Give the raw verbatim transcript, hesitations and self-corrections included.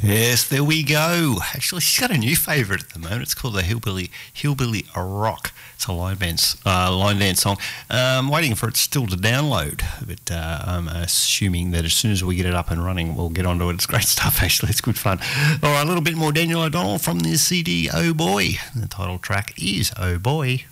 Yes, there we go. Actually, she's got a new favourite at the moment. It's called the Hillbilly Hillbilly Rock. It's a line dance, uh, line dance song. Um, waiting for it still to download, but uh, I'm assuming that as soon as we get it up and running, we'll get onto it. It's great stuff, actually. It's good fun. All right, a little bit more Daniel O'Donnell from the C D, Oh Boy. The title track is Oh Boy.